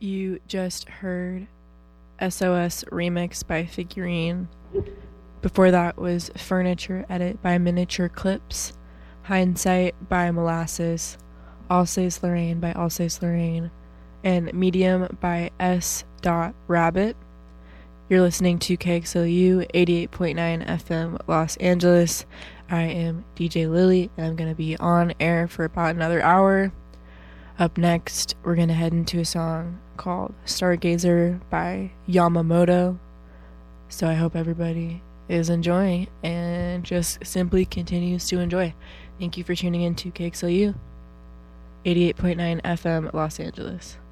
You just heard SOS Remix by Figurine. Before that was Furniture Edit by Miniature Clips, Hindsight by Molasses, Alsace Lorraine by Alsace Lorraine, and Medium by S. Rabbit. You're listening to KXLU 88.9 FM Los Angeles. I am DJ Lily, and I'm going to be on air for about another hour. Up next, we're going to head into a song called Stargazer by Yamamoto. So I hope everybody is enjoying and just simply continues to enjoy. Thank you for tuning in to KXLU 88.9 FM Los Angeles.